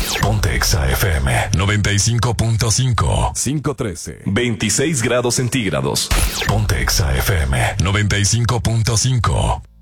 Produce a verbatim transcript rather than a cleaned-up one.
Ponte Exa F M noventa y cinco punto cinco. cinco trece. veintiséis grados centígrados. Ponte Exa F M noventa y cinco punto cinco.